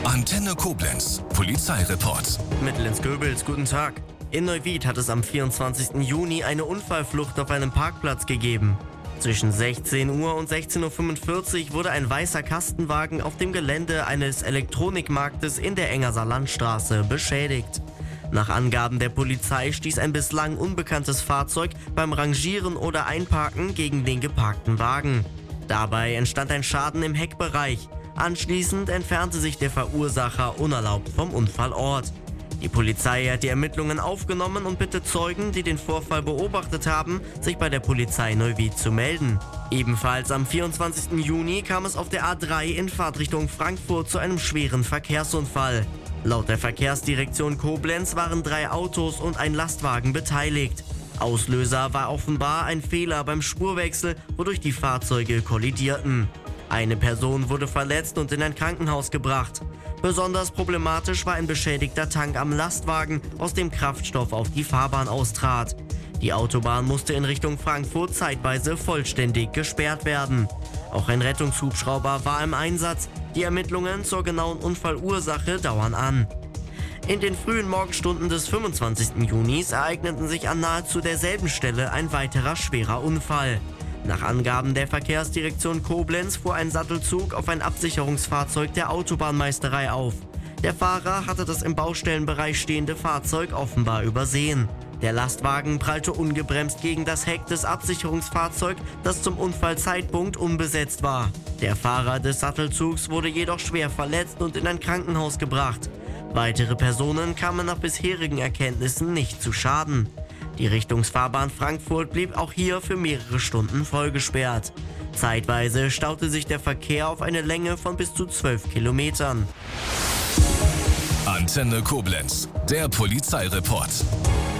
Antenne Koblenz, Polizeireport. Mittel ins Göbels, guten Tag. In Neuwied hat es am 24. Juni eine Unfallflucht auf einem Parkplatz gegeben. Zwischen 16 Uhr und 16.45 Uhr wurde ein weißer Kastenwagen auf dem Gelände eines Elektronikmarktes in der Engerser Landstraße beschädigt. Nach Angaben der Polizei stieß ein bislang unbekanntes Fahrzeug beim Rangieren oder Einparken gegen den geparkten Wagen. Dabei entstand ein Schaden im Heckbereich. Anschließend entfernte sich der Verursacher unerlaubt vom Unfallort. Die Polizei hat die Ermittlungen aufgenommen und bittet Zeugen, die den Vorfall beobachtet haben, sich bei der Polizei Neuwied zu melden. Ebenfalls am 24. Juni kam es auf der A3 in Fahrtrichtung Frankfurt zu einem schweren Verkehrsunfall. Laut der Verkehrsdirektion Koblenz waren 3 Autos und ein Lastwagen beteiligt. Auslöser war offenbar ein Fehler beim Spurwechsel, wodurch die Fahrzeuge kollidierten. Eine Person wurde verletzt und in ein Krankenhaus gebracht. Besonders problematisch war ein beschädigter Tank am Lastwagen, aus dem Kraftstoff auf die Fahrbahn austrat. Die Autobahn musste in Richtung Frankfurt zeitweise vollständig gesperrt werden. Auch ein Rettungshubschrauber war im Einsatz. Die Ermittlungen zur genauen Unfallursache dauern an. In den frühen Morgenstunden des 25. Junis ereigneten sich an nahezu derselben Stelle ein weiterer schwerer Unfall. Nach Angaben der Verkehrsdirektion Koblenz fuhr ein Sattelzug auf ein Absicherungsfahrzeug der Autobahnmeisterei auf. Der Fahrer hatte das im Baustellenbereich stehende Fahrzeug offenbar übersehen. Der Lastwagen prallte ungebremst gegen das Heck des Absicherungsfahrzeugs, das zum Unfallzeitpunkt unbesetzt war. Der Fahrer des Sattelzugs wurde jedoch schwer verletzt und in ein Krankenhaus gebracht. Weitere Personen kamen nach bisherigen Erkenntnissen nicht zu Schaden. Die Richtungsfahrbahn Frankfurt blieb auch hier für mehrere Stunden vollgesperrt. Zeitweise staute sich der Verkehr auf eine Länge von bis zu 12 Kilometern. Antenne Koblenz, der Polizeireport.